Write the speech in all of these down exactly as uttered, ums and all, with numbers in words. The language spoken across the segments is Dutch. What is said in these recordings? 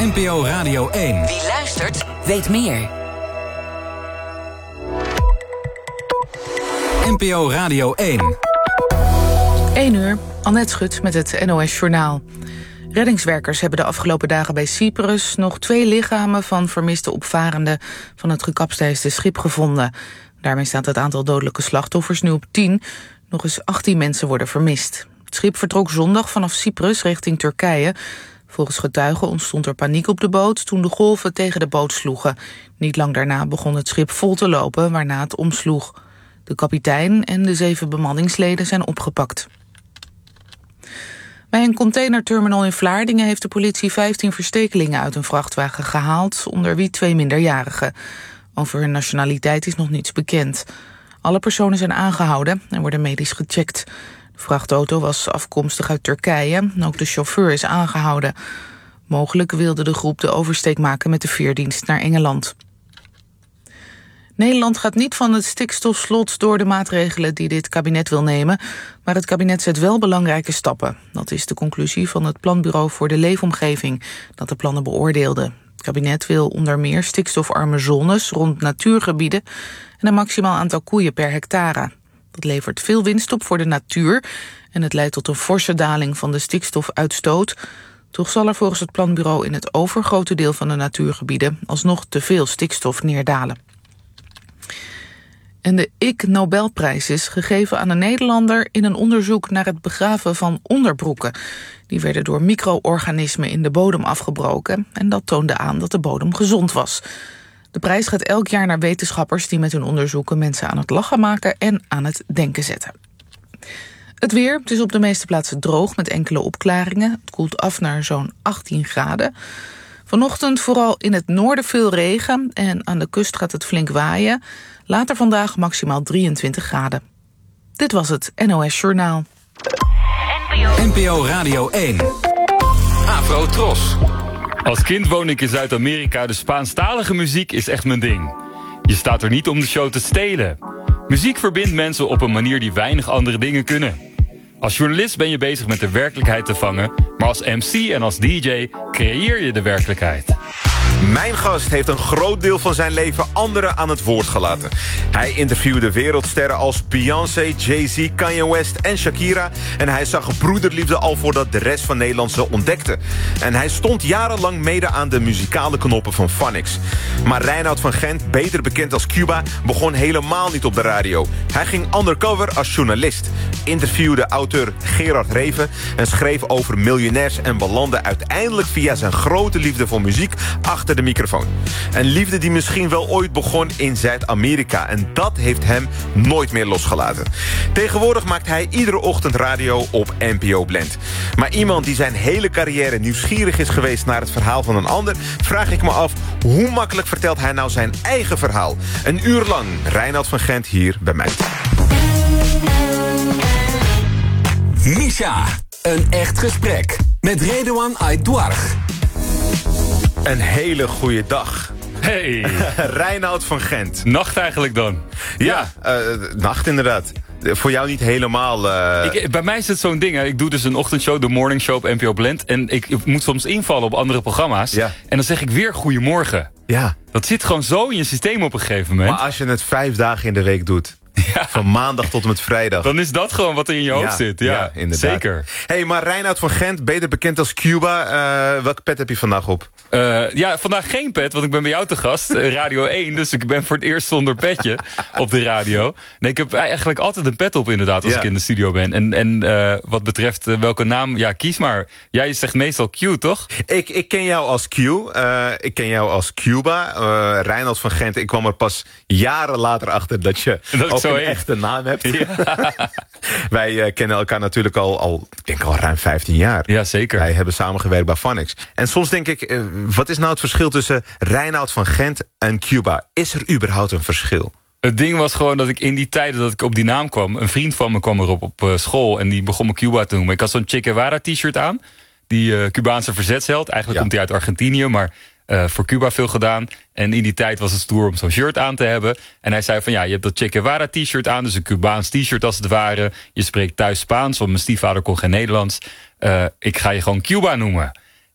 N P O Radio één. Wie luistert, weet meer. N P O Radio één. één uur, Annette Schut met het N O S Journaal. Reddingswerkers hebben de afgelopen dagen bij Cyprus nog twee lichamen van vermiste opvarenden van het gekapseisde schip gevonden. Daarmee staat het aantal dodelijke slachtoffers nu op tien. Nog eens achttien mensen worden vermist. Het schip vertrok zondag vanaf Cyprus richting Turkije. Volgens getuigen ontstond er paniek op de boot toen de golven tegen de boot sloegen. Niet lang daarna begon het schip vol te lopen, waarna het omsloeg. De kapitein en de zeven bemanningsleden zijn opgepakt. Bij een containerterminal in Vlaardingen heeft de politie vijftien verstekelingen uit een vrachtwagen gehaald, onder wie twee minderjarigen. Over hun nationaliteit is nog niets bekend. Alle personen zijn aangehouden en worden medisch gecheckt. De vrachtauto was afkomstig uit Turkije en ook de chauffeur is aangehouden. Mogelijk wilde de groep de oversteek maken met de veerdienst naar Engeland. Nederland gaat niet van het stikstofslot door de maatregelen die dit kabinet wil nemen, maar het kabinet zet wel belangrijke stappen. Dat is de conclusie van het Planbureau voor de Leefomgeving, dat de plannen beoordeelde. Het kabinet wil onder meer stikstofarme zones rond natuurgebieden en een maximaal aantal koeien per hectare. Dat levert veel winst op voor de natuur en het leidt tot een forse daling van de stikstofuitstoot. Toch zal er volgens het planbureau in het overgrote deel van de natuurgebieden alsnog te veel stikstof neerdalen. En de Ig Nobelprijs is gegeven aan een Nederlander in een onderzoek naar het begraven van onderbroeken. Die werden door micro-organismen in de bodem afgebroken en dat toonde aan dat de bodem gezond was. De prijs gaat elk jaar naar wetenschappers die met hun onderzoeken mensen aan het lachen maken en aan het denken zetten. Het weer, het is op de meeste plaatsen droog met enkele opklaringen. Het koelt af naar zo'n achttien graden. Vanochtend vooral in het noorden veel regen en aan de kust gaat het flink waaien. Later vandaag maximaal drieëntwintig graden. Dit was het N O S Journaal. N P O Radio één. Afro Tros. Als kind woon ik in Zuid-Amerika, de Spaanstalige muziek is echt mijn ding. Je staat er niet om de show te stelen. Muziek verbindt mensen op een manier die weinig andere dingen kunnen. Als journalist ben je bezig met de werkelijkheid te vangen, maar als M C en als D J creëer je de werkelijkheid. Mijn gast heeft een groot deel van zijn leven anderen aan het woord gelaten. Hij interviewde wereldsterren als Beyoncé, Jay-Z, Kanye West en Shakira. En hij zag broederliefde al voordat de rest van Nederland ze ontdekte. En hij stond jarenlang mede aan de muzikale knoppen van Phonics. Maar Reinoud van Gent, beter bekend als Cuba, begon helemaal niet op de radio. Hij ging undercover als journalist. Interviewde auteur Gerard Reven en schreef over miljonairs en belandde uiteindelijk via zijn grote liefde voor muziek achter de microfoon. Een liefde die misschien wel ooit begon in Zuid-Amerika. En dat heeft hem nooit meer losgelaten. Tegenwoordig maakt hij iedere ochtend radio op N P O Blend. Maar iemand die zijn hele carrière nieuwsgierig is geweest naar het verhaal van een ander, vraag ik me af, hoe makkelijk vertelt hij nou zijn eigen verhaal? Een uur lang Reinoud van Gent hier bij mij. Misha, een echt gesprek met Redouan Aïdouarch. Een hele goede dag. Hey. Reinoud van Gent. Nacht eigenlijk dan. Ja, ja. Uh, nacht inderdaad. Voor jou niet helemaal... Uh... Ik, bij mij is het zo'n ding. Hè. Ik doe dus een ochtendshow, de morning show op N P O Blend. En ik, ik moet soms invallen op andere programma's. Ja. En dan zeg ik weer goedemorgen. Ja. Dat zit gewoon zo in je systeem op een gegeven moment. Maar als je het vijf dagen in de week doet... Ja. Van maandag tot en met vrijdag. Dan is dat gewoon wat er in je hoofd ja, zit. Ja, ja, inderdaad. Zeker. Hey, maar Reinoud van Gent, beter bekend als Cuba. Uh, welke pet heb je vandaag op? Uh, ja, vandaag geen pet, want ik ben bij jou te gast. Uh, Radio één, dus ik ben voor het eerst zonder petje op de radio. Nee, ik heb eigenlijk altijd een pet op inderdaad als ja. ik in de studio ben. En, en uh, wat betreft uh, welke naam, ja, kies maar. Jij zegt meestal Q, toch? Ik, ik ken jou als Q. Uh, ik ken jou als Cuba. Uh, Reinoud van Gent, ik kwam er pas jaren later achter dat je dat ook een heet. echte naam hebt. Ja. Wij uh, kennen elkaar natuurlijk al, al, ik denk al ruim vijftien jaar. Ja, zeker. Wij hebben samengewerkt bij Phonics. En soms denk ik, uh, wat is nou het verschil tussen Reinoud van Gent en Cuba? Is er überhaupt een verschil? Het ding was gewoon dat ik in die tijden dat ik op die naam kwam, een vriend van me kwam erop op uh, school en die begon me Cuba te noemen. Ik had zo'n Che Guevara t-shirt aan, die uh, Cubaanse verzetsheld. Eigenlijk ja. komt hij uit Argentinië, maar uh, voor Cuba veel gedaan. En in die tijd was het stoer om zo'n shirt aan te hebben. En hij zei van ja, je hebt dat Che Guevara t-shirt aan, dus een Cubaans t-shirt als het ware. Je spreekt thuis Spaans, want mijn stiefvader kon geen Nederlands. Uh, ik ga je gewoon Cuba noemen.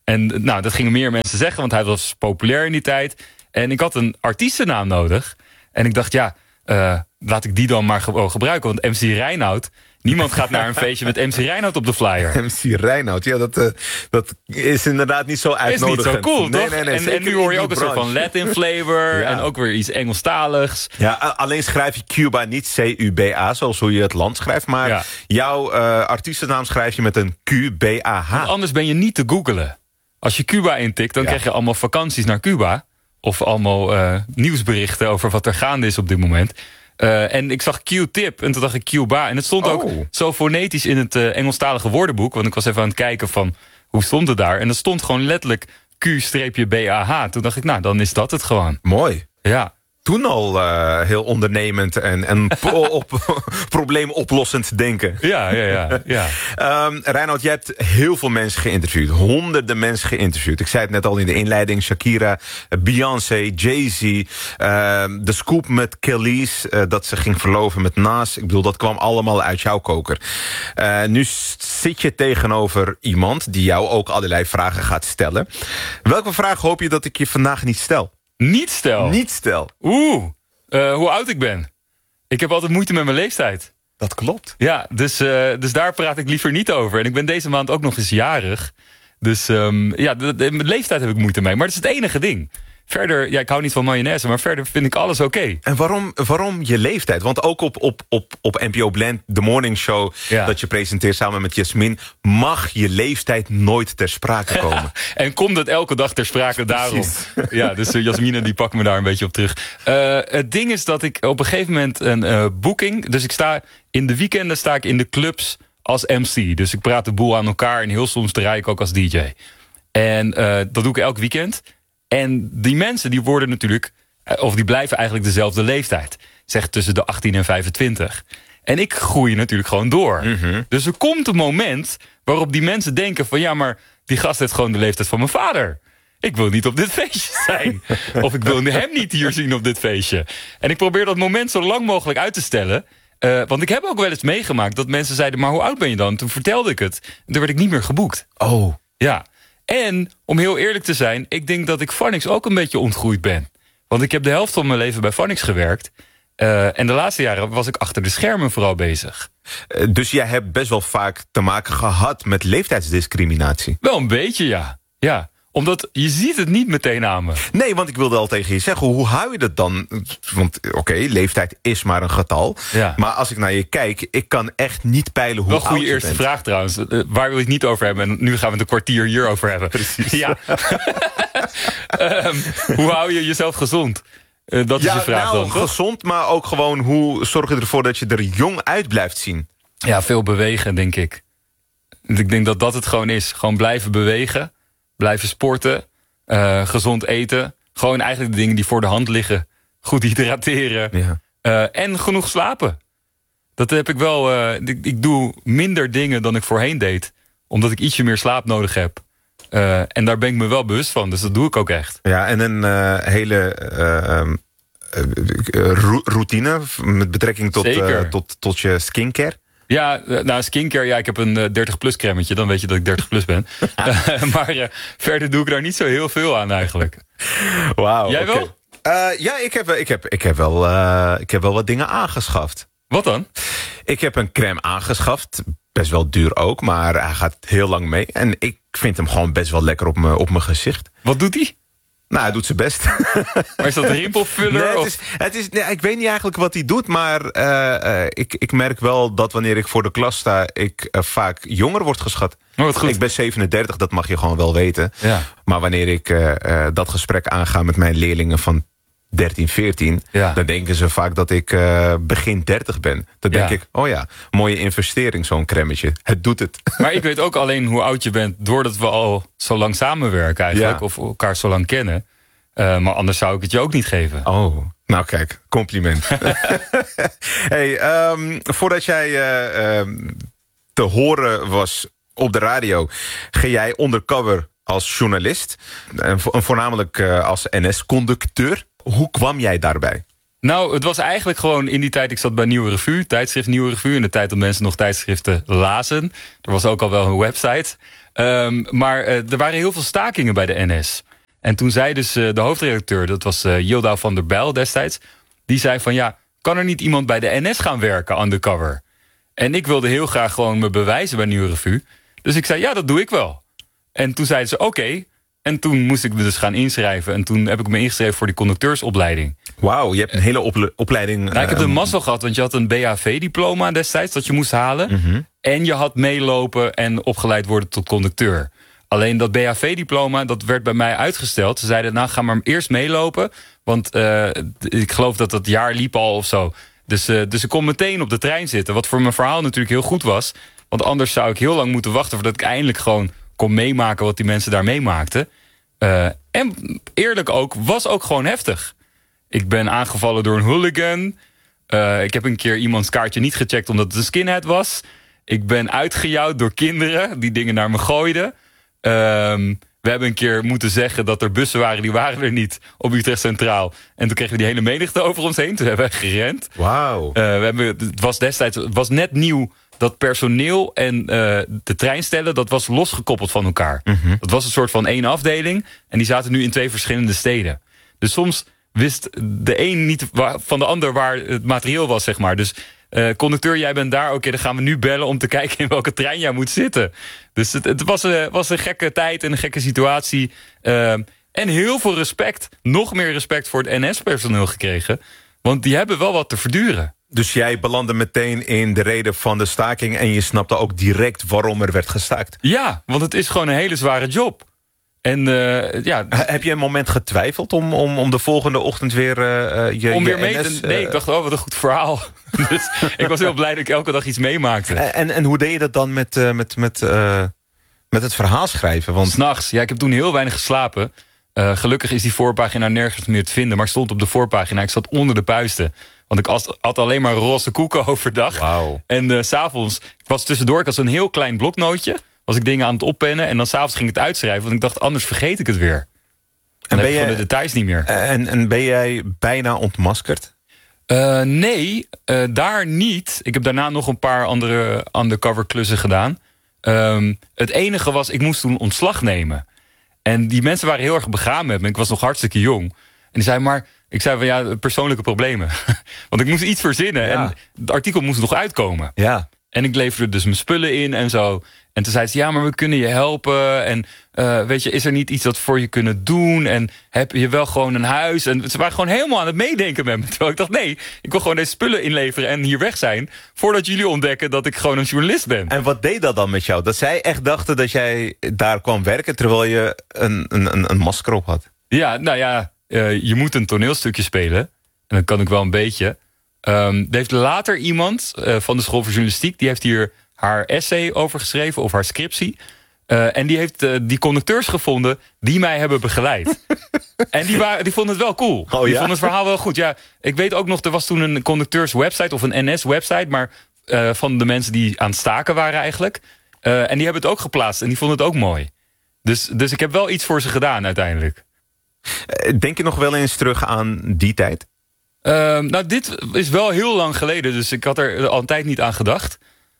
En nou, dat gingen meer mensen zeggen, want hij was populair in die tijd. En ik had een artiestennaam nodig. En ik dacht, ja, uh, laat ik die dan maar ge- gebruiken. Want M C Reinoud, niemand gaat naar een feestje met M C Reinoud op de flyer. M C Reinoud, ja, dat, uh, dat is inderdaad niet zo uitnodigend. Is niet zo cool, nee, toch? Nee, nee, en, en nu hoor je ook een soort van Latin flavor. Ja. En ook weer iets Engelstaligs. Ja, alleen schrijf je Cuba niet C U B A, zoals hoe je het land schrijft. Maar ja. jouw uh, artiestennaam schrijf je met een Q B A H. Want anders ben je niet te googelen. Als je Cuba intikt, dan ja. krijg je allemaal vakanties naar Cuba. Of allemaal uh, nieuwsberichten over wat er gaande is op dit moment. Uh, en ik zag Q-tip en toen dacht ik Cuba. En het stond oh. ook zo fonetisch in het uh, Engelstalige woordenboek. Want ik was even aan het kijken van hoe stond het daar. En dat stond gewoon letterlijk Q-B A H. Toen dacht ik, nou, dan is dat het gewoon. Mooi. Ja. Toen al uh, heel ondernemend en, en pro- op, probleemoplossend denken. Ja, ja, ja. ja. Um, Reinoud, jij hebt heel veel mensen geïnterviewd. Honderden mensen geïnterviewd. Ik zei het net al in de inleiding. Shakira, Beyoncé, Jay-Z. Uh, de scoop met Kelis, uh, dat ze ging verloven met Nas. Ik bedoel, dat kwam allemaal uit jouw koker. Uh, nu zit je tegenover iemand die jou ook allerlei vragen gaat stellen. Welke vraag hoop je dat ik je vandaag niet stel? Niet stel. Niet stel. Oeh, uh, hoe oud ik ben. Ik heb altijd moeite met mijn leeftijd. Dat klopt. Ja, dus, uh, dus daar praat ik liever niet over. En ik ben deze maand ook nog eens jarig. Dus um, ja, de, de, met leeftijd heb ik moeite mee. Maar dat is het enige ding. Verder, ja, ik hou niet van mayonaise, maar verder vind ik alles oké. Okay. En waarom, waarom je leeftijd? Want ook op, op, op, op N P O Blend, de morning show... Ja. dat je presenteert samen met Jasmin... mag je leeftijd nooit ter sprake komen. En komt het elke dag ter sprake daarom. Ja, dus uh, Jasmine die pakt me daar een beetje op terug. Uh, het ding is dat ik op een gegeven moment een uh, boeking... dus ik sta in de weekenden sta ik in de clubs als M C. Dus ik praat de boel aan elkaar en heel soms draai ik ook als D J. En uh, dat doe ik elk weekend... En die mensen die worden natuurlijk, of die blijven eigenlijk dezelfde leeftijd. Zeg tussen de achttien en vijfentwintig. En ik groei natuurlijk gewoon door. Mm-hmm. Dus er komt een moment waarop die mensen denken van... ja, maar die gast heeft gewoon de leeftijd van mijn vader. Ik wil niet op dit feestje zijn. Of ik wil hem niet hier zien op dit feestje. En ik probeer dat moment zo lang mogelijk uit te stellen. Uh, want ik heb ook wel eens meegemaakt dat mensen zeiden... maar hoe oud ben je dan? Toen vertelde ik het. En toen werd ik niet meer geboekt. Oh. Ja. En, om heel eerlijk te zijn... ik denk dat ik Phonics ook een beetje ontgroeid ben. Want ik heb de helft van mijn leven bij Phonics gewerkt. Uh, en de laatste jaren was ik achter de schermen vooral bezig. Uh, dus jij hebt best wel vaak te maken gehad met leeftijdsdiscriminatie? Wel een beetje, ja. Ja. Omdat je ziet het niet meteen aan me. Nee, want ik wilde al tegen je zeggen, hoe hou je dat dan? Want oké, okay, leeftijd is maar een getal. Ja. Maar als ik naar je kijk, ik kan echt niet peilen hoe oud je bent. Wel goede eerste vraag trouwens. Uh, waar wil je het niet over hebben? En nu gaan we het een kwartier hierover hebben. Precies. Ja. um, hoe hou je jezelf gezond? Uh, dat ja, is je vraag nou, dan, toch? Gezond, maar ook gewoon hoe zorg je ervoor dat je er jong uit blijft zien? Ja, veel bewegen, denk ik. Ik denk dat dat het gewoon is. Gewoon blijven bewegen. Blijven sporten, uh, gezond eten. Gewoon eigenlijk de dingen die voor de hand liggen. Goed hydrateren. Ja. Uh, en genoeg slapen. Dat heb ik wel. Uh, ik, ik doe minder dingen dan ik voorheen deed. Omdat ik ietsje meer slaap nodig heb. Uh, en daar ben ik me wel bewust van. Dus dat doe ik ook echt. Ja, en een uh, hele uh, uh, routine met betrekking tot, uh, tot, tot je skincare. Ja, nou skincare, ja, ik heb een uh, dertig plus cremmetje. Dan weet je dat ik dertig plus ben. uh, maar uh, verder doe ik daar niet zo heel veel aan eigenlijk. Wauw. Jij okay. wel? Uh, ja, ik heb, ik, heb, ik, heb wel, uh, ik heb wel wat dingen aangeschaft. Wat dan? Ik heb een crème aangeschaft. Best wel duur ook, maar hij gaat heel lang mee. En ik vind hem gewoon best wel lekker op mijn op mijn gezicht. Wat doet hij? Nou, hij doet zijn best. Maar is dat een rimpelvuller? Nee, het of? is, het is, nee, ik weet niet eigenlijk wat hij doet, maar uh, uh, ik, ik merk wel dat wanneer ik voor de klas sta, ik uh, vaak jonger word geschat. Oh, wat goed. Ik ben zevenendertig, dat mag je gewoon wel weten. Ja. Maar wanneer ik uh, uh, dat gesprek aanga met mijn leerlingen van dertien, veertien... Ja. dan denken ze vaak dat ik uh, begin dertig ben. Dan denk ja. ik, oh ja, mooie investering, zo'n cremmetje. Het doet het. Maar ik weet ook alleen hoe oud je bent doordat we al zo lang samenwerken eigenlijk. Ja. Of elkaar zo lang kennen. Uh, maar anders zou ik het je ook niet geven. Oh, nou kijk, compliment. Hey, um, voordat jij uh, um, te horen was op de radio, ging jij undercover als journalist. En vo- voornamelijk uh, als N S-conducteur. Hoe kwam jij daarbij? Nou, het was eigenlijk gewoon in die tijd... ik zat bij Nieuwe Revue, tijdschrift Nieuwe Revue... in de tijd dat mensen nog tijdschriften lazen. Er was ook al wel een website. Um, maar uh, er waren heel veel stakingen bij de N S. En toen zei dus uh, de hoofdredacteur... dat was uh, Yilda van der Bijl destijds... die zei van ja, kan er niet iemand bij de N S gaan werken undercover? En ik wilde heel graag gewoon me bewijzen bij Nieuwe Revue. Dus ik zei, ja, dat doe ik wel. En toen zeiden ze, oké... Okay. En toen moest ik me dus gaan inschrijven. En toen heb ik me ingeschreven voor die conducteursopleiding. Wauw, je hebt een hele ople- opleiding... Nou, ik heb de mazzel gehad, want je had een B H V-diploma destijds... dat je moest halen. Mm-hmm. En je had meelopen en opgeleid worden tot conducteur. Alleen dat B H V-diploma, dat werd bij mij uitgesteld. Ze zeiden, nou, ga maar eerst meelopen. Want uh, ik geloof dat dat jaar liep al of zo. Dus, uh, dus ik kon meteen op de trein zitten. Wat voor mijn verhaal natuurlijk heel goed was. Want anders zou ik heel lang moeten wachten... voordat ik eindelijk gewoon... kon meemaken wat die mensen daar meemaakten. Uh, en eerlijk ook, was ook gewoon heftig. Ik ben aangevallen door een hooligan. Uh, ik heb een keer iemands kaartje niet gecheckt omdat het een skinhead was. Ik ben uitgejouwd door kinderen die dingen naar me gooiden. Uh, we hebben een keer moeten zeggen dat er bussen waren, die waren er niet op Utrecht Centraal. En toen kregen we die hele menigte over ons heen. Toen hebben we gerend. Wauw. Uh, we hebben, het was destijds, het was net nieuw... dat personeel en uh, de treinstellen, dat was losgekoppeld van elkaar. Mm-hmm. Dat was een soort van één afdeling. En die zaten nu in twee verschillende steden. Dus soms wist de een niet waar, van de ander waar het materieel was, zeg maar. Dus uh, conducteur, jij bent daar. Oké, okay, dan gaan we nu bellen om te kijken in welke trein jij moet zitten. Dus het, het was, uh, was een gekke tijd en een gekke situatie. Uh, en heel veel respect, nog meer respect voor het N S-personeel gekregen. Want die hebben wel wat te verduren. Dus jij belandde meteen in de reden van de staking... en je snapte ook direct waarom er werd gestaakt. Ja, want het is gewoon een hele zware job. En uh, ja, heb je een moment getwijfeld om, om, om de volgende ochtend weer uh, je Om weer je mee N te... S, Nee, ik dacht, oh, wat een goed verhaal. Dus ik was heel blij dat ik elke dag iets meemaakte. En, en hoe deed je dat dan met, uh, met, met, uh, met het verhaal schrijven? Want... 's Nachts, ja, ik heb toen heel weinig geslapen. Uh, gelukkig is die voorpagina nergens meer te vinden. Maar ik stond op de voorpagina, ik zat onder de puisten. Want ik at alleen maar roze koeken overdag. Wow. En uh, 's avonds, ik was tussendoor, ik had zo'n heel klein bloknootje. Was ik dingen aan het oppennen. En dan 's avonds ging ik het uitschrijven. Want ik dacht, anders vergeet ik het weer. En dan ben heb ik je, de details niet meer. En, en ben jij bijna ontmaskerd? Uh, nee, uh, daar niet. Ik heb daarna nog een paar andere undercover klussen gedaan. Um, het enige was, ik moest toen ontslag nemen. En die mensen waren heel erg begaan met me. Ik was nog hartstikke jong. En die zeiden maar... Ik zei van ja, persoonlijke problemen. Want ik moest iets verzinnen. Ja. En het artikel moest nog uitkomen. Ja. En ik leverde dus mijn spullen in en zo. En toen zei ze, ja, maar we kunnen je helpen. En uh, weet je, is er niet iets dat we voor je kunnen doen? En heb je wel gewoon een huis? En ze waren gewoon helemaal aan het meedenken met me. Terwijl ik dacht, nee, ik wil gewoon deze spullen inleveren en hier weg zijn. Voordat jullie ontdekken dat ik gewoon een journalist ben. En wat deed dat dan met jou? Dat zij echt dachten dat jij daar kwam werken... terwijl je een, een, een masker op had? Ja, nou ja, uh, je moet een toneelstukje spelen. En dat kan ik wel een beetje. Um, er heeft later iemand uh, van de School voor Journalistiek... die heeft hier haar essay over geschreven, of haar scriptie. Uh, en die heeft uh, die conducteurs gevonden die mij hebben begeleid. En die, waren, die vonden het wel cool. Oh, die ja? vonden het verhaal wel goed. Ja, ik weet ook nog, er was toen een conducteurswebsite of een N S-website... maar uh, van de mensen die aan het staken waren eigenlijk. Uh, en die hebben het ook geplaatst en die vonden het ook mooi. Dus, dus ik heb wel iets voor ze gedaan uiteindelijk. Denk je nog wel eens terug aan die tijd? Uh, nou, dit is wel heel lang geleden, dus ik had er al een tijd niet aan gedacht.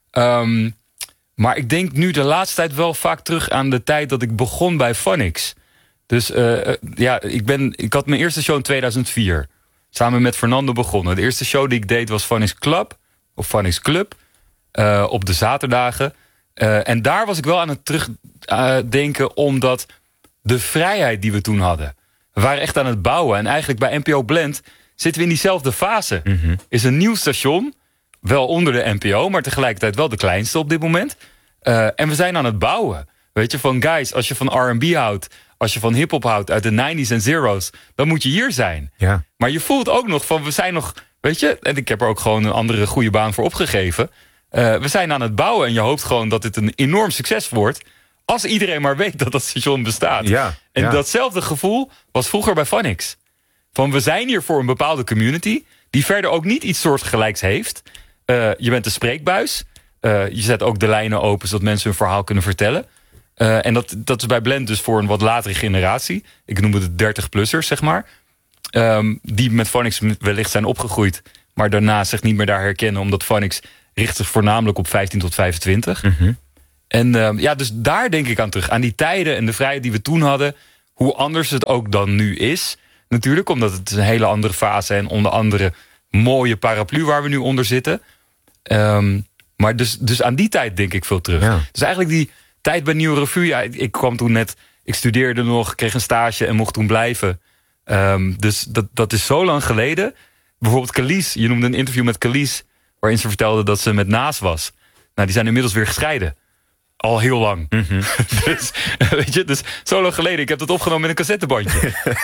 Um, maar ik denk nu de laatste tijd wel vaak terug aan de tijd dat ik begon bij Phonics. Dus uh, ja, ik, ben, ik had mijn eerste show in tweeduizend vier. Samen met Fernando begonnen. De eerste show die ik deed was Phonics Club, of Phonics Club, uh, op de zaterdagen. Uh, en daar was ik wel aan het terugdenken, uh, omdat de vrijheid die we toen hadden. We waren echt aan het bouwen. En eigenlijk bij N P O Blend zitten we in diezelfde fase. Mm-hmm. Is een nieuw station, wel onder de N P O... maar tegelijkertijd wel de kleinste op dit moment. Uh, en we zijn aan het bouwen. Weet je, van guys, als je van R en B houdt... als je van hiphop houdt uit de nineties en zero's... dan moet je hier zijn. Ja. Maar je voelt ook nog van, we zijn nog... weet je, en ik heb er ook gewoon een andere goede baan voor opgegeven... Uh, we zijn aan het bouwen en je hoopt gewoon dat dit een enorm succes wordt... als iedereen maar weet dat dat station bestaat. Ja, en ja. datzelfde gevoel was vroeger bij Phonics. Van, we zijn hier voor een bepaalde community... die verder ook niet iets soortgelijks heeft. Uh, je bent de spreekbuis. Uh, je zet ook de lijnen open... zodat mensen hun verhaal kunnen vertellen. Uh, en dat, dat is bij Blend dus voor een wat latere generatie. Ik noem het de dertig-plussers, zeg maar. Um, die met Phonics wellicht zijn opgegroeid, maar daarna zich niet meer daar herkennen, omdat Phonics richt zich voornamelijk op vijftien tot vijfentwintig. Mm-hmm. En uh, ja, dus daar denk ik aan terug. Aan die tijden en de vrijheid die we toen hadden. Hoe anders het ook dan nu is. Natuurlijk, omdat het een hele andere fase en onder andere mooie paraplu waar we nu onder zitten. Um, maar dus, dus aan die tijd denk ik veel terug. Ja. Dus eigenlijk die tijd bij Nieuwe Revue. Ja, ik kwam toen net, ik studeerde nog, kreeg een stage en mocht toen blijven. Um, dus dat, dat is zo lang geleden. Bijvoorbeeld Khalees, je noemde een interview met Khalees waarin ze vertelde dat ze met Naas was. Nou, die zijn inmiddels weer gescheiden. Al heel lang. Mm-hmm. dus, weet je, dus zo lang geleden. Ik heb dat opgenomen met een cassettebandje.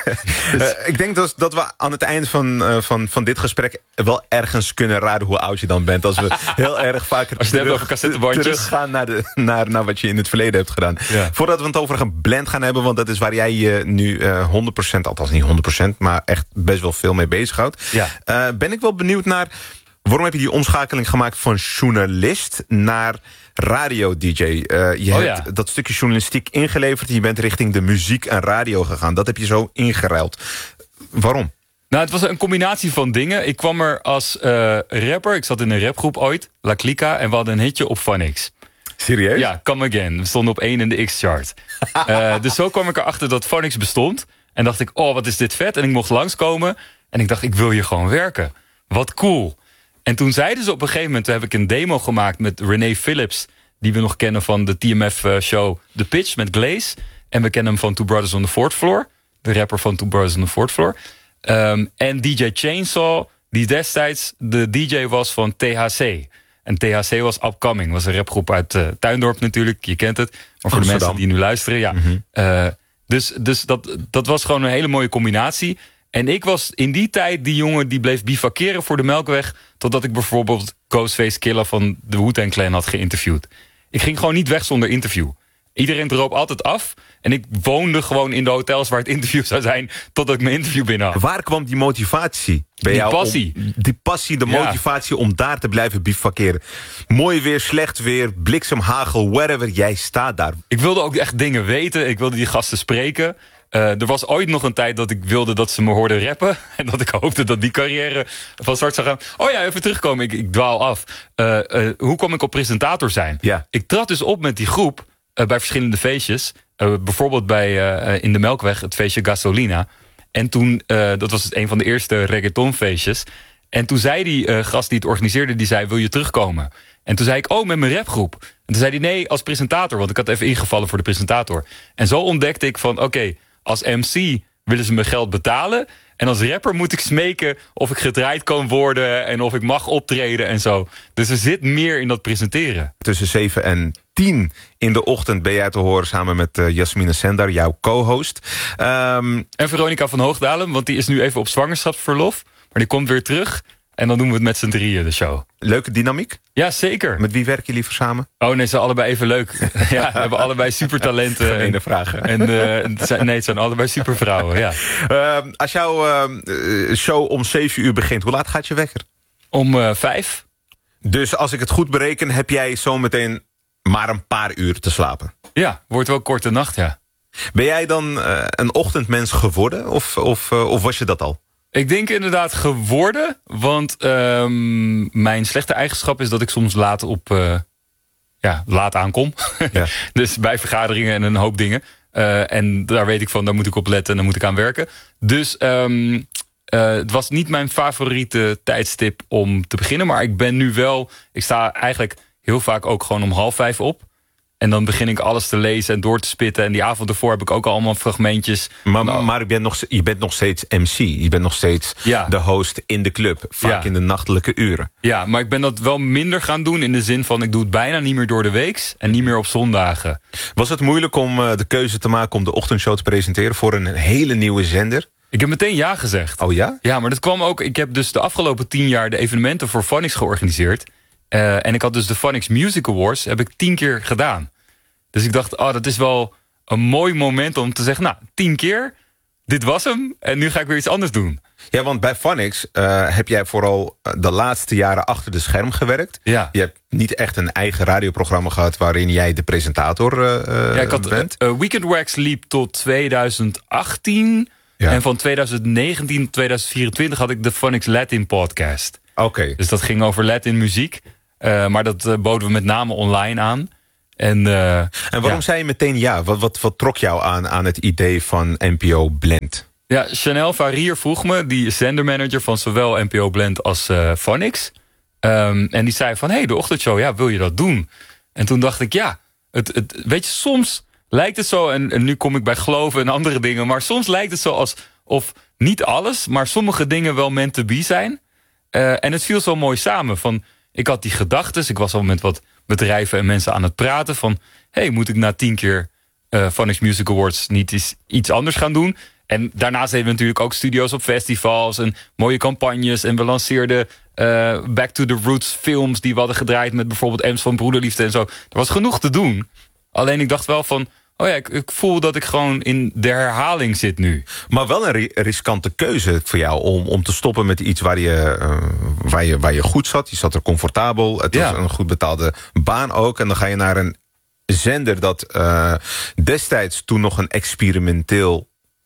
dus. uh, ik denk dat, dat we aan het eind van, uh, van, van dit gesprek wel ergens kunnen raden hoe oud je dan bent. Als we heel erg vaker Als je terug, over cassettebandjes. teruggaan naar, de, naar, naar wat je in het verleden hebt gedaan. Ja. Voordat we het over een blend gaan hebben, want dat is waar jij je nu uh, honderd procent, althans niet honderd procent, maar echt best wel veel mee bezighoudt. Ja. Uh, ben ik wel benieuwd naar, waarom heb je die omschakeling gemaakt van journalist naar radio-dj? Uh, je oh, hebt ja. dat stukje journalistiek ingeleverd. Je bent richting de muziek en radio gegaan. Dat heb je zo ingeruild. Waarom? Nou, het was een combinatie van dingen. Ik kwam er als uh, rapper. Ik zat in een rapgroep ooit, La Clica. En we hadden een hitje op Phonics. Serieus? Ja, Come Again. We stonden op één in de X-chart. uh, dus zo kwam ik erachter dat Phonics bestond. En dacht ik, oh, wat is dit vet. En ik mocht langskomen. En ik dacht, ik wil hier gewoon werken. Wat cool. En toen zeiden ze op een gegeven moment, toen heb ik een demo gemaakt met Renee Phillips, die we nog kennen van de T M F-show The Pitch met Glaze. En we kennen hem van Two Brothers on the Fourth Floor. De rapper van Two Brothers on the Fourth Floor. Um, en D J Chainsaw, die destijds de D J was van T H C. En T H C was Upcoming, was een rapgroep uit uh, Tuindorp natuurlijk. Je kent het. Maar voor de mensen die nu luisteren, ja. Mm-hmm. Uh, dus dus dat, dat was gewoon een hele mooie combinatie. En ik was in die tijd die jongen die bleef bivakeren voor de Melkweg, totdat ik bijvoorbeeld Ghostface Killah van de Wu-Tang Clan had geïnterviewd. Ik ging gewoon niet weg zonder interview. Iedereen droop altijd af. En ik woonde gewoon in de hotels waar het interview zou zijn, totdat ik mijn interview binnen had. Waar kwam die motivatie bij die jou? Passie. Om, die passie, de motivatie ja. om daar te blijven bivakeren. Mooi weer, slecht weer, bliksem, hagel, wherever, jij staat daar. Ik wilde ook echt dingen weten. Ik wilde die gasten spreken. Uh, er was ooit nog een tijd dat ik wilde dat ze me hoorden rappen. En dat ik hoopte dat die carrière van start zou gaan. Oh ja, even terugkomen. Ik, ik dwaal af. Uh, uh, hoe kwam ik op presentator zijn? Ja. Ik trad dus op met die groep uh, bij verschillende feestjes. Uh, bijvoorbeeld bij uh, in de Melkweg het feestje Gasolina. En toen, uh, dat was een van de eerste reggaetonfeestjes. En toen zei die uh, gast die het organiseerde, die zei, wil je terugkomen? En toen zei ik, oh, met mijn rapgroep. En toen zei hij, nee, als presentator. Want ik had even ingevallen voor de presentator. En zo ontdekte ik van, oké, okay, als M C willen ze me geld betalen. En als rapper moet ik smeken of ik gedraaid kan worden en of ik mag optreden en zo. Dus er zit meer in dat presenteren. Tussen zeven en tien in de ochtend ben jij te horen samen met uh, Jasmine Sendar, jouw co-host. Um... En Veronica van Hoogdalem, want die is nu even op zwangerschapsverlof. Maar die komt weer terug. En dan doen we het met z'n drieën, de show. Leuke dynamiek? Ja, zeker. Met wie werken jullie liever samen? Oh nee, ze zijn allebei even leuk. Ja, we hebben allebei supertalenten. Gemene vragen. En, uh, het zijn, nee, het zijn allebei supervrouwen, ja. Uh, als jouw uh, show om zeven uur begint, hoe laat gaat je wekker? Om uh, vijf. Dus als ik het goed bereken, heb jij zometeen maar een paar uur te slapen? Ja, wordt wel korte nacht, ja. Ben jij dan uh, een ochtendmens geworden? Of, of, uh, of was je dat al? Ik denk inderdaad geworden, want um, mijn slechte eigenschap is dat ik soms laat op uh, ja, laat aankom. Ja. Dus bij vergaderingen en een hoop dingen. Uh, en daar weet ik van, daar moet ik op letten en daar moet ik aan werken. Dus um, uh, het was niet mijn favoriete tijdstip om te beginnen. Maar ik ben nu wel, ik sta eigenlijk heel vaak ook gewoon om half vijf op. En dan begin ik alles te lezen en door te spitten. En die avond ervoor heb ik ook allemaal fragmentjes. Maar, nou, maar je, bent nog, je bent nog steeds M C. Je bent nog steeds ja. de host in de club. Vaak ja. in de nachtelijke uren. Ja, maar ik ben dat wel minder gaan doen. In de zin van, ik doe het bijna niet meer door de weeks. En niet meer op zondagen. Was het moeilijk om uh, de keuze te maken om de ochtendshow te presenteren voor een hele nieuwe zender? Ik heb meteen ja gezegd. Oh ja? Ja, maar dat kwam ook. Ik heb dus de afgelopen tien jaar de evenementen voor Phonics georganiseerd. Uh, en ik had dus de Phonics Music Awards. Heb ik tien keer gedaan. Dus ik dacht, oh, dat is wel een mooi moment om te zeggen, nou, tien keer, dit was hem en nu ga ik weer iets anders doen. Ja, want bij Phonics uh, heb jij vooral de laatste jaren achter de scherm gewerkt. Ja. Je hebt niet echt een eigen radioprogramma gehad waarin jij de presentator uh, ja, ik had, bent. Uh, Weekend Wax liep tot twintig achttien. Ja. En van twintig negentien tot twintig vierentwintig had ik de Phonics Latin podcast. Oké. Okay. Dus dat ging over Latin muziek. Uh, maar dat uh, boden we met name online aan. En, uh, en waarom ja. zei je meteen ja? Wat, wat, wat trok jou aan aan het idee van N P O Blend? Ja, Chanel Varier vroeg me, die is zendermanager van zowel N P O Blend als uh, Phonics. Um, en die zei van, hé, hey, de ochtendshow, ja, wil je dat doen? En toen dacht ik, ja, het, het, weet je, soms lijkt het zo... En, en nu kom ik bij geloven en andere dingen... maar soms lijkt het zo alsof niet alles... maar sommige dingen wel meant to be zijn. Uh, en het viel zo mooi samen. Van, ik had die gedachtes, ik was al met wat bedrijven en mensen aan het praten... van, hé, hey, moet ik na tien keer uh, Phonics Music Awards niet eens iets anders gaan doen... En daarnaast deden we natuurlijk ook studio's op festivals... en mooie campagnes. En we lanceerden uh, Back to the Roots films... die we hadden gedraaid met bijvoorbeeld Ems van Broederliefde en zo. Er was genoeg te doen. Alleen ik dacht wel van... oh ja, ik, ik voel dat ik gewoon in de herhaling zit nu. Maar wel een ri- riskante keuze voor jou... om, om te stoppen met iets waar je, uh, waar, je, waar je goed zat. Je zat er comfortabel. Het was ja. een goed betaalde baan ook. En dan ga je naar een zender dat uh, destijds toen nog een experimenteel...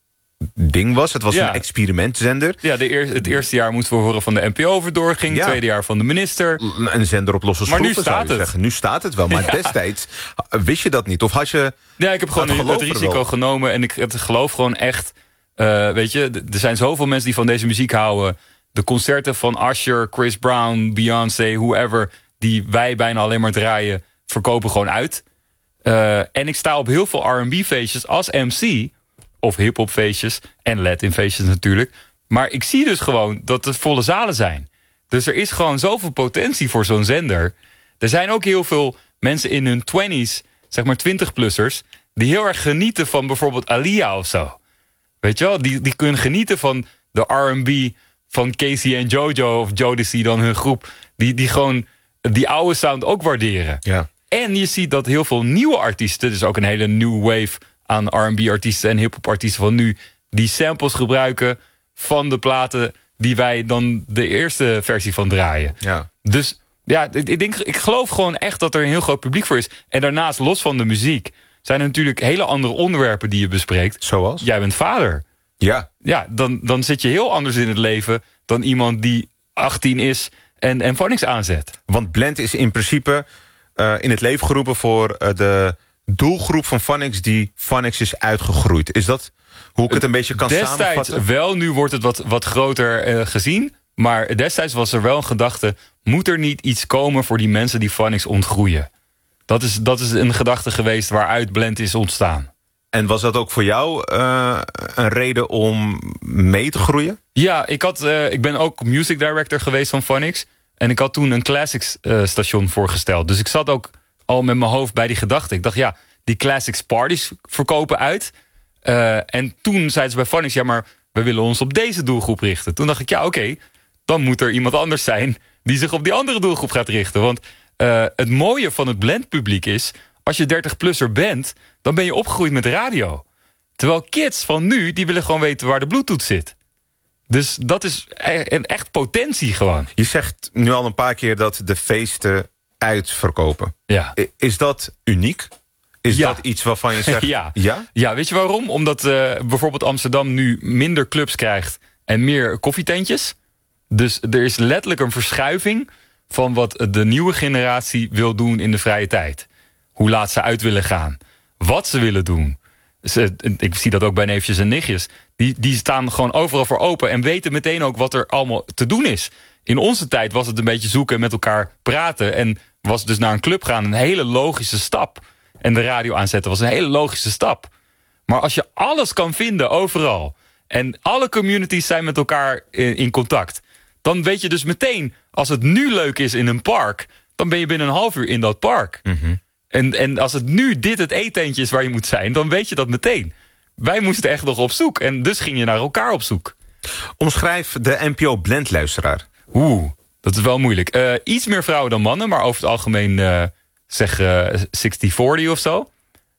ding was. Het was ja. een experimentzender. Ja, de eer, het eerste jaar moesten we horen van de N P O of het doorging. Het ja. tweede jaar van de minister. Een zender op losse schroeven, maar nu staat het. Zeggen. Nu staat het wel, maar ja. destijds wist je dat niet. Of had je... Ja, ik heb gewoon het, het risico genomen en ik het geloof gewoon echt... Uh, weet je, er zijn zoveel mensen die van deze muziek houden. De concerten van Usher, Chris Brown, Beyoncé, whoever... die wij bijna alleen maar draaien, verkopen gewoon uit. Uh, en ik sta op heel veel R en B-feestjes als M C... of hiphopfeestjes en Latin-feestjes natuurlijk. Maar ik zie dus gewoon dat het volle zalen zijn. Dus er is gewoon zoveel potentie voor zo'n zender. Er zijn ook heel veel mensen in hun twinties, zeg maar twintig-plussers... die heel erg genieten van bijvoorbeeld Aaliyah of zo. Weet je wel? Die, die kunnen genieten van de R en B van Casey en Jojo... of Jodeci dan hun groep. Die, die gewoon die oude sound ook waarderen. Ja. En je ziet dat heel veel nieuwe artiesten... dus ook een hele new wave... aan R en B-artiesten en hip-hop-artiesten van nu... die samples gebruiken van de platen... die wij dan de eerste versie van draaien. Ja. Dus ja, ik, denk, ik geloof gewoon echt dat er een heel groot publiek voor is. En daarnaast, los van de muziek... zijn er natuurlijk hele andere onderwerpen die je bespreekt. Zoals? Jij bent vader. Ja. Ja, dan, dan zit je heel anders in het leven... dan iemand die achttien is en, en Phonics aanzet. Want Blend is in principe uh, in het leven geroepen voor uh, de... doelgroep van Phonics die Phonics is uitgegroeid. Is dat hoe ik het een beetje kan destijds samenvatten? Destijds wel, nu wordt het wat, wat groter uh, gezien. Maar destijds was er wel een gedachte... moet er niet iets komen voor die mensen die Phonics ontgroeien? Dat is, dat is een gedachte geweest waaruit Blend is ontstaan. En was dat ook voor jou uh, een reden om mee te groeien? Ja, ik, had, uh, ik ben ook music director geweest van Phonics. En ik had toen een classics uh, station voorgesteld. Dus ik zat ook... al met mijn hoofd bij die gedachte. Ik dacht, ja, die classics parties verkopen uit. Uh, en toen zeiden ze bij Phonics... ja, maar we willen ons op deze doelgroep richten. Toen dacht ik, ja, oké, okay, dan moet er iemand anders zijn... die zich op die andere doelgroep gaat richten. Want uh, het mooie van het blendpubliek is... als je dertig-plusser bent, dan ben je opgegroeid met radio. Terwijl kids van nu, die willen gewoon weten waar de Bluetooth zit. Dus dat is een echt potentie gewoon. Je zegt nu al een paar keer dat de feesten... uitverkopen. Ja. Is dat uniek? Is ja. dat iets waarvan je zegt... ja. ja? Ja, weet je waarom? Omdat uh, bijvoorbeeld Amsterdam nu minder clubs krijgt... en meer koffietentjes. Dus er is letterlijk een verschuiving... van wat de nieuwe generatie wil doen in de vrije tijd. Hoe laat ze uit willen gaan. Wat ze willen doen. Ze, ik zie dat ook bij neefjes en nichtjes. Die, die staan gewoon overal voor open... en weten meteen ook wat er allemaal te doen is. In onze tijd was het een beetje zoeken en met elkaar praten... en was dus naar een club gaan een hele logische stap. En de radio aanzetten was een hele logische stap. Maar als je alles kan vinden overal... en alle communities zijn met elkaar in, in contact... dan weet je dus meteen, als het nu leuk is in een park... dan ben je binnen een half uur in dat park. Mm-hmm. En, en als het nu dit het eetentje is waar je moet zijn... dan weet je dat meteen. Wij moesten echt nog op zoek en dus ging je naar elkaar op zoek. Omschrijf de N P O Blend-luisteraar. Oeh, dat is wel moeilijk. Uh, iets meer vrouwen dan mannen, maar over het algemeen uh, zeg uh, zestig veertig of zo.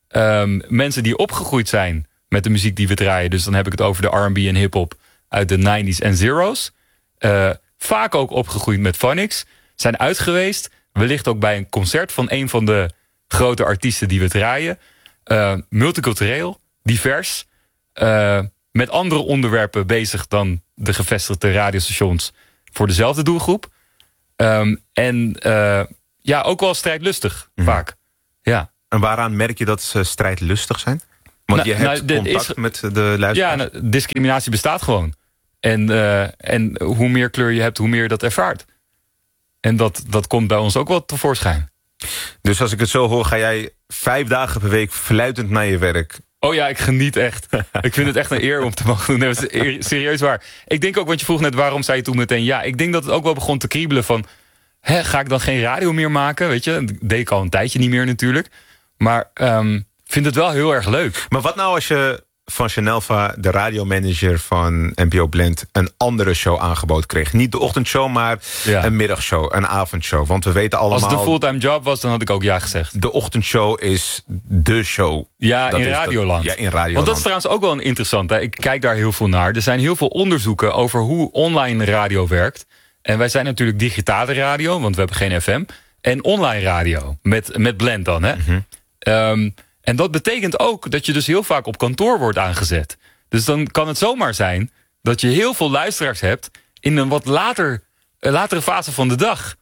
Um, mensen die opgegroeid zijn met de muziek die we draaien. Dus dan heb ik het over de R en B en hiphop uit de nineties en zero's. Uh, vaak ook opgegroeid met Phonics. Zijn uit geweest, wellicht ook bij een concert van een van de grote artiesten die we draaien. Uh, multicultureel, divers. Uh, met andere onderwerpen bezig dan de gevestigde radiostations voor dezelfde doelgroep. Um, en uh, ja, ook wel strijdlustig, mm. vaak. Ja. En waaraan merk je dat ze strijdlustig zijn? Want nou, je hebt nou, contact is, met de luisteraars. Ja, nou, discriminatie bestaat gewoon. En, uh, en hoe meer kleur je hebt, hoe meer je dat ervaart. En dat, dat komt bij ons ook wel tevoorschijn. Dus als ik het zo hoor, ga jij vijf dagen per week fluitend naar je werk? Oh ja, ik geniet echt. Ik vind het echt een eer om te mogen doen. Dat is serieus waar. Ik denk ook, want je vroeg net waarom zei je toen meteen ja. Ik denk dat het ook wel begon te kriebelen van... Hè, ga ik dan geen radio meer maken? Weet je, dat deed ik al een tijdje niet meer natuurlijk. Maar ik um, vind het wel heel erg leuk. Maar wat nou als je van Chanelva, de radiomanager van N P O Blend, een andere show aangeboden kreeg? Niet de ochtendshow, maar ja. een middagshow, een avondshow. Want we weten allemaal... Als het een fulltime job was, dan had ik ook ja gezegd. De ochtendshow is de show. Ja, dat in Radioland. Dat, ja, in Radioland. Want dat is trouwens ook wel een interessant. Hè? Ik kijk daar heel veel naar. Er zijn heel veel onderzoeken over hoe online radio werkt. En wij zijn natuurlijk digitale radio, want we hebben geen F M. En online radio, met, met Blend dan. Hè? Mm-hmm. Um, en dat betekent ook dat je dus heel vaak op kantoor wordt aangezet. Dus dan kan het zomaar zijn dat je heel veel luisteraars hebt in een wat later, een latere fase van de dag.